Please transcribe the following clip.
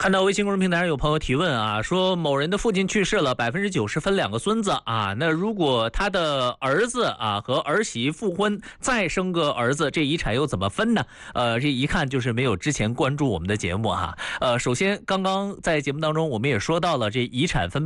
看到微信公众平台上有朋友提问啊，说某人的父亲去世了，90%分2个孙子啊，那如果他的儿子啊和儿媳复婚再生个儿子，这遗产又怎么分呢？这一看就是没有之前关注我们的节目哈。首先刚刚在节目当中我们也说到了这遗产分配